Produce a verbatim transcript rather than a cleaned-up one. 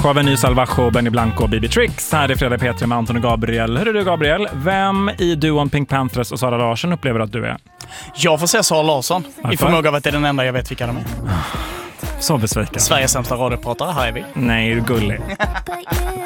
Showen, Ny Salvajo, Benny Blanco och B B Tricks. Här är Fredag P tre med Anton och Gabriel. Hur är du, Gabriel? Vem i duon Pink Panthers och Sara Larsson upplever att du är? Jag får säga Sara Larsson. Varför? I förmåga av att det är den enda jag vet vilka de är. Så besviken. Sveriges sämsta radiopratare, här är vi. Nej, är du gullig?